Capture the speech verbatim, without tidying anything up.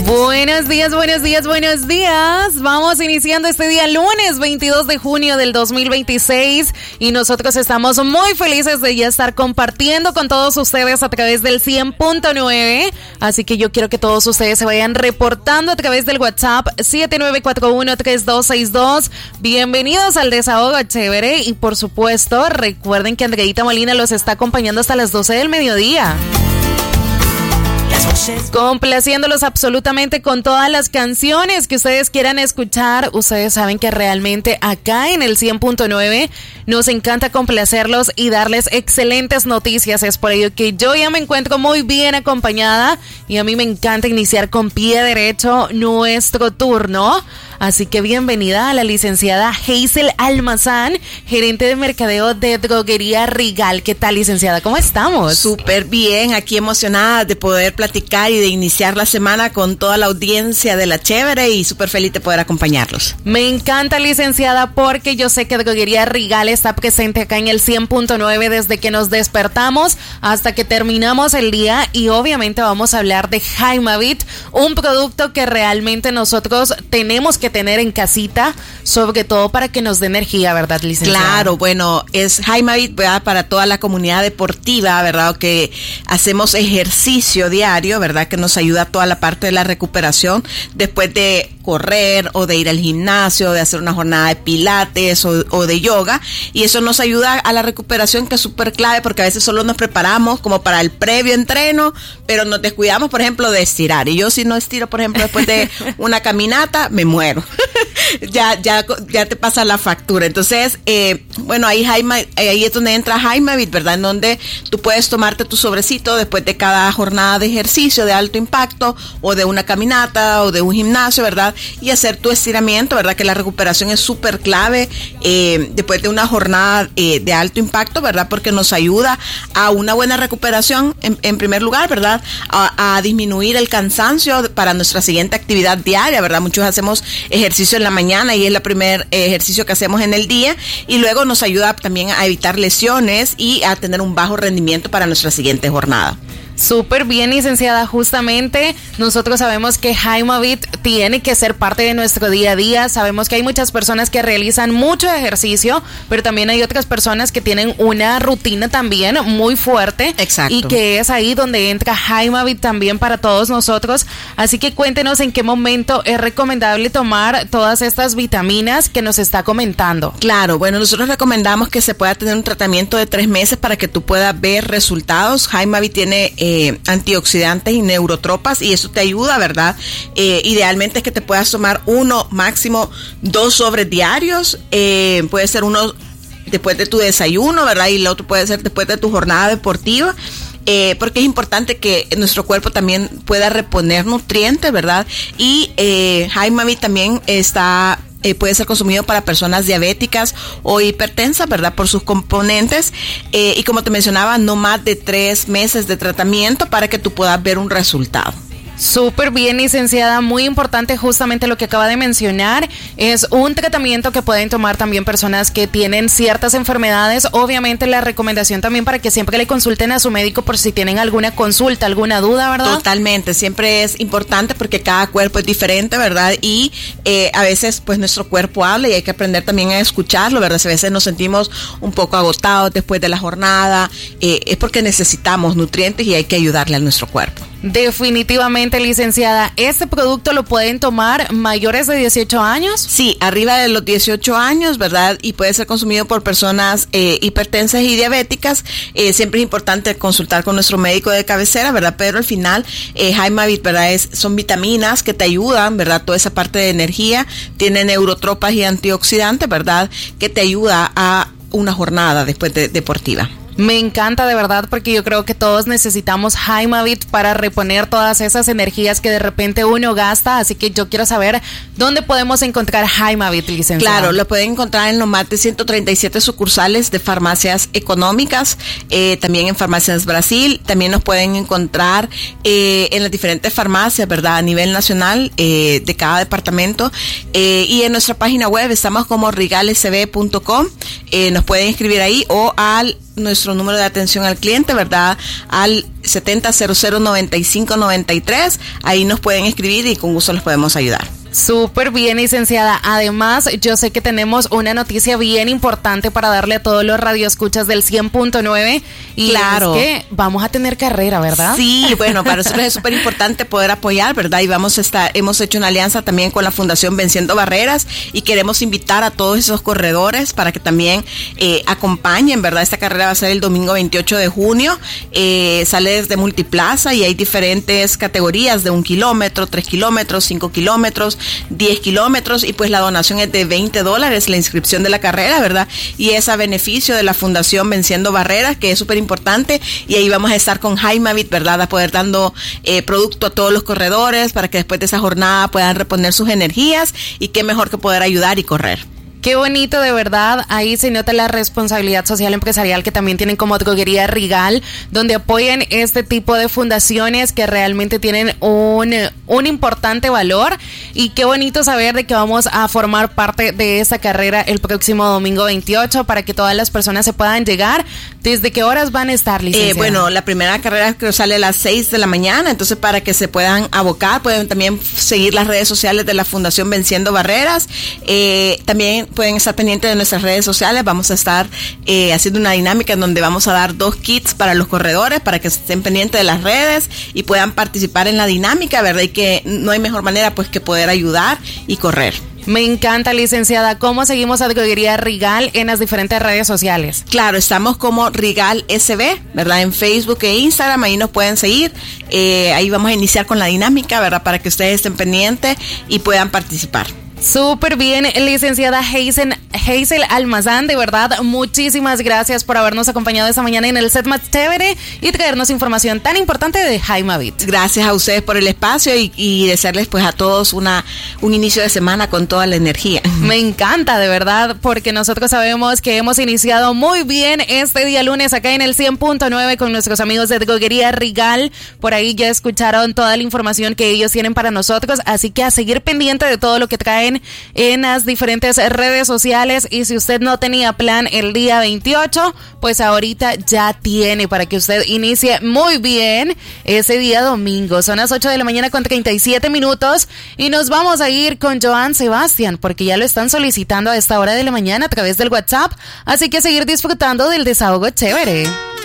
Buenos días, buenos días, buenos días. Vamos iniciando este día lunes veintidós de junio del dos mil veintiséis y nosotros estamos muy felices de ya estar compartiendo con todos ustedes a través del cien punto nueve. Así que yo quiero que todos ustedes se vayan reportando a través del WhatsApp siete nueve cuatro uno tres dos seis dos. Bienvenidos al Desahogo Chévere y por supuesto recuerden que Andreita Molina los está acompañando hasta las doce del mediodía. Complaciéndolos absolutamente con todas las canciones que ustedes quieran escuchar. Ustedes saben que realmente acá en el cien punto nueve nos encanta complacerlos y darles excelentes noticias. Es por ello que yo ya me encuentro muy bien acompañada y a mí me encanta iniciar con pie derecho nuestro turno. Así que bienvenida a la licenciada Hazel Almazán, gerente de mercadeo de Droguería Rigal. ¿Qué tal, licenciada? ¿Cómo estamos? Súper bien, aquí emocionada de poder platicar y de iniciar la semana con toda la audiencia de La Chévere y súper feliz de poder acompañarlos. Me encanta, licenciada, porque yo sé que Droguería Rigal está presente acá en el cien punto nueve desde que nos despertamos hasta que terminamos el día y obviamente vamos a hablar de Jaimavit, un producto que realmente nosotros tenemos que tener en casita, sobre todo para que nos dé energía, ¿verdad, licenciada? Claro, bueno, es Jaimavit, ¿verdad? Para toda la comunidad deportiva, ¿verdad? Que hacemos ejercicio diario, ¿verdad? Que nos ayuda a toda la parte de la recuperación después de correr o de ir al gimnasio, de hacer una jornada de pilates o, o de yoga, y eso nos ayuda a la recuperación, que es súper clave porque a veces solo nos preparamos como para el previo entreno, pero nos descuidamos, por ejemplo, de estirar, y yo si no estiro, por ejemplo, después de una caminata, me muero. ya, ya, ya te pasa la factura. Entonces, eh, bueno, ahí, Jaime, ahí es donde entra Jaimavit, ¿verdad? En donde tú puedes tomarte tu sobrecito después de cada jornada de ejercicio de alto impacto o de una caminata o de un gimnasio, ¿verdad? Y hacer tu estiramiento, ¿verdad? Que la recuperación es súper clave eh, después de una jornada eh, de alto impacto, ¿verdad? Porque nos ayuda a una buena recuperación, en, en primer lugar, ¿verdad? A, a disminuir el cansancio para nuestra siguiente actividad diaria, ¿verdad? Muchos hacemos ejercicio en la mañana y es el primer ejercicio que hacemos en el día, y luego nos ayuda también a evitar lesiones y a tener un bajo rendimiento para nuestra siguiente jornada. Súper bien, licenciada. Justamente nosotros sabemos que Jaimavit tiene que ser parte de nuestro día a día. Sabemos que hay muchas personas que realizan mucho ejercicio, pero también hay otras personas que tienen una rutina también muy fuerte. Exacto. Y que es ahí donde entra Jaimavit también para todos nosotros. Así que cuéntenos en qué momento es recomendable tomar todas estas vitaminas que nos está comentando. Claro, bueno, nosotros recomendamos que se pueda tener un tratamiento de tres meses para que tú puedas ver resultados. Jaimavit tiene eh, Eh, antioxidantes y neurotropas y eso te ayuda, ¿verdad? Eh, idealmente es que te puedas tomar uno, máximo dos sobres diarios, eh, puede ser uno después de tu desayuno, ¿verdad? Y el otro puede ser después de tu jornada deportiva. Eh, porque es importante que nuestro cuerpo también pueda reponer nutrientes, ¿verdad? Y eh, Jaimavit también está Eh, puede ser consumido para personas diabéticas o hipertensas, ¿verdad? Por sus componentes. Eh, y como te mencionaba, no más de tres meses de tratamiento para que tú puedas ver un resultado. Súper bien, licenciada, muy importante justamente lo que acaba de mencionar, es un tratamiento que pueden tomar también personas que tienen ciertas enfermedades. Obviamente la recomendación también para que siempre le consulten a su médico por si tienen alguna consulta, alguna duda, ¿verdad? Totalmente, siempre es importante porque cada cuerpo es diferente, ¿verdad? Y eh, a veces pues nuestro cuerpo habla y hay que aprender también a escucharlo, ¿verdad? Si a veces nos sentimos un poco agotados después de la jornada, eh, es porque necesitamos nutrientes y hay que ayudarle a nuestro cuerpo. Definitivamente, licenciada. ¿Este producto lo pueden tomar mayores de dieciocho años? Sí, arriba de los dieciocho años, ¿verdad? Y puede ser consumido por personas eh, hipertensas y diabéticas. Eh, siempre es importante consultar con nuestro médico de cabecera, ¿verdad? Pero al final, eh, Jaimavit, ¿verdad? Es, son vitaminas que te ayudan, ¿verdad? Toda esa parte de energía. Tiene neurotropas y antioxidantes, ¿verdad? Que te ayuda a una jornada después de, deportiva. Me encanta de verdad porque yo creo que todos necesitamos Jaimavit para reponer todas esas energías que de repente uno gasta, así que yo quiero saber dónde podemos encontrar Jaimavit, licenciada. Claro, lo pueden encontrar en los más de ciento treinta y siete sucursales de farmacias económicas, eh, también en Farmacias Brasil, también nos pueden encontrar eh, en las diferentes farmacias, ¿verdad? A nivel nacional eh, de cada departamento, eh, y en nuestra página web estamos como rigal s b punto com, eh, nos pueden escribir ahí o al nuestro número de atención al cliente, ¿verdad? Al setenta cero cero noventa y cinco noventa y tres. Ahí nos pueden escribir y con gusto les podemos ayudar. Súper bien, licenciada. Además, yo sé que tenemos una noticia bien importante para darle a todos los radioescuchas del cien punto nueve. Y claro, es que vamos a tener carrera, ¿verdad? Sí, bueno, para nosotros es súper importante poder apoyar, ¿verdad? Y vamos a estar, hemos hecho una alianza también con la Fundación Venciendo Barreras y queremos invitar a todos esos corredores para que también eh, acompañen, ¿verdad? Esta carrera va a ser el domingo veintiocho de junio. Eh, sale desde Multiplaza y hay diferentes categorías de un kilómetro, tres kilómetros, cinco kilómetros, diez kilómetros, y pues la donación es de veinte dólares, la inscripción de la carrera, ¿verdad? Y es a beneficio de la Fundación Venciendo Barreras, que es súper importante, y ahí vamos a estar con Jaimavit, ¿verdad? A poder dando eh, producto a todos los corredores para que después de esa jornada puedan reponer sus energías, y qué mejor que poder ayudar y correr. Qué bonito, de verdad. Ahí se nota la responsabilidad social empresarial que también tienen como Droguería Rigal, donde apoyan este tipo de fundaciones que realmente tienen un, un importante valor. Y qué bonito saber de que vamos a formar parte de esta carrera el próximo domingo veintiocho para que todas las personas se puedan llegar. ¿Desde qué horas van a estar, licenciada? Eh, bueno, la primera carrera creo sale a las seis de la mañana, entonces para que se puedan abocar, pueden también seguir las redes sociales de la Fundación Venciendo Barreras. Eh, también pueden estar pendientes de nuestras redes sociales. Vamos a estar eh, haciendo una dinámica en donde vamos a dar dos kits para los corredores para que estén pendientes de las redes y puedan participar en la dinámica, ¿verdad? Y que no hay mejor manera pues que poder ayudar y correr. Me encanta, licenciada. ¿Cómo seguimos a Droguería Rigal en las diferentes redes sociales? Claro, estamos como Rigal S B, ¿verdad? En Facebook e Instagram, ahí nos pueden seguir. Eh, ahí vamos a iniciar con la dinámica, ¿verdad? Para que ustedes estén pendientes y puedan participar. Súper bien, licenciada Hazel, Hazel Almazán, de verdad, muchísimas gracias por habernos acompañado esta mañana en el set más chévere y traernos información tan importante de Jaimavit. Gracias a ustedes por el espacio y, y desearles pues a todos una un inicio de semana con toda la energía. Me encanta, de verdad, porque nosotros sabemos que hemos iniciado muy bien este día lunes acá en el cien punto nueve con nuestros amigos de Droguería Rigal. Por ahí ya escucharon toda la información que ellos tienen para nosotros, así que a seguir pendiente de todo lo que traen en las diferentes redes sociales. Y si usted no tenía plan el día veintiocho, pues ahorita ya tiene para que usted inicie muy bien ese día domingo. Son las ocho de la mañana con treinta y siete minutos y nos vamos a ir con Joan Sebastián porque ya lo están solicitando a esta hora de la mañana a través del WhatsApp, así que a seguir disfrutando del desahogo chévere.